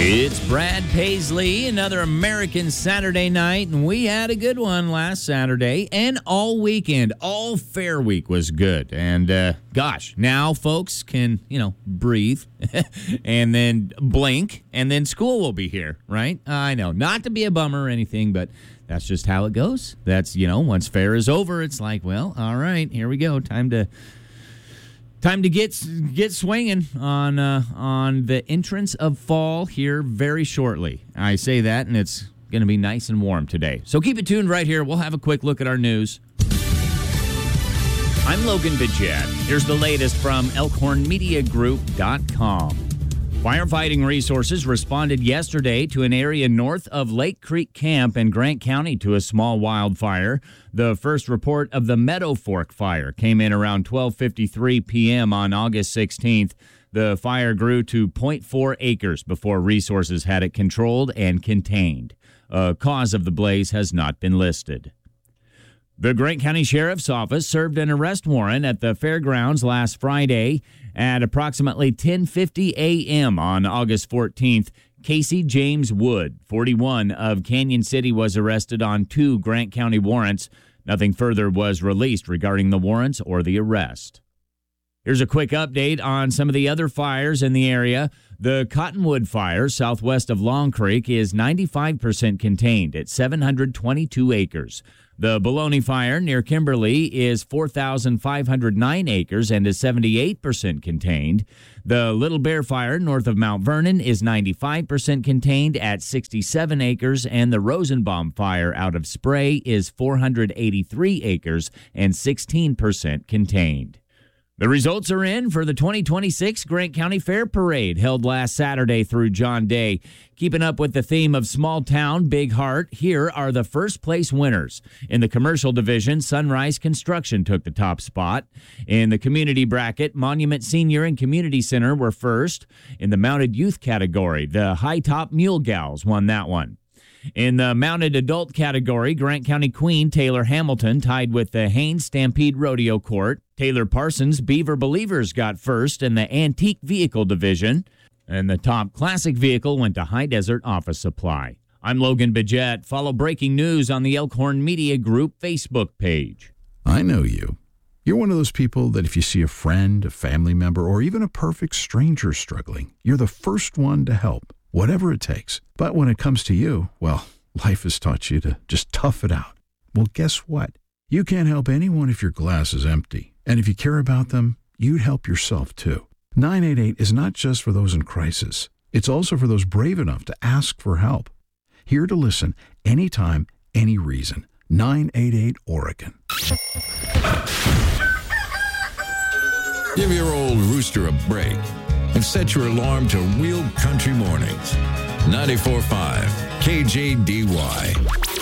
It's Brad Paisley, another American Saturday night, and we had a good one last Saturday and all weekend. All Fair Week was good. And gosh, now folks can, breathe and then blink, and then school will be here, right? I know, not to be a bummer or anything, but that's just how it goes. That's, once fair is over, it's like, well, all right, here we go. Time to get swinging on the entrance of fall here very shortly. I say that, and it's going to be nice and warm today. So keep it tuned right here. We'll have a quick look at our news. I'm Logan Bidget. Here's the latest from ElkhornMediaGroup.com. Firefighting resources responded yesterday to an area north of Lake Creek Camp in Grant County to a small wildfire. The first report of the Meadow Fork fire came in around 12:53 p.m. on August 16th. The fire grew to 0.4 acres before resources had it controlled and contained. A cause of the blaze has not been listed. The Grant County Sheriff's Office served an arrest warrant at the fairgrounds last Friday at approximately 10:50 a.m. on August 14th. Casey James Wood, 41, of Canyon City, was arrested on 2 Grant County warrants. Nothing further was released regarding the warrants or the arrest. Here's a quick update on some of the other fires in the area. The Cottonwood Fire, southwest of Long Creek, is 95% contained at 722 acres. The Baloney Fire near Kimberly is 4,509 acres and is 78% contained. The Little Bear Fire north of Mount Vernon is 95% contained at 67 acres, and the Rosenbaum Fire out of Spray is 483 acres and 16% contained. The results are in for the 2026 Grant County Fair Parade held last Saturday through John Day. Keeping up with the theme of small town, big heart, here are the first place winners. In the commercial division, Sunrise Construction took the top spot. In the community bracket, Monument Senior and Community Center were first. In the mounted youth category, the High Top Mule Gals won that one. In the mounted adult category, Grant County Queen Taylor Hamilton tied with the Haines Stampede Rodeo Court. Taylor Parsons Beaver Believers got first in the antique vehicle division. And the top classic vehicle went to High Desert Office Supply. I'm Logan Bidget. Follow breaking news on the Elkhorn Media Group Facebook page. I know you. You're one of those people that if you see a friend, a family member, or even a perfect stranger struggling, you're the first one to help. Whatever it takes. But when it comes to you, well, life has taught you to just tough it out. Well, guess what? You can't help anyone if your glass is empty. And if you care about them, you'd help yourself too. 988 is not just for those in crisis. It's also for those brave enough to ask for help. Here to listen anytime, any reason. 988 Oregon. Give your old rooster a break and set your alarm to Real Country Mornings. 94.5 KJDY.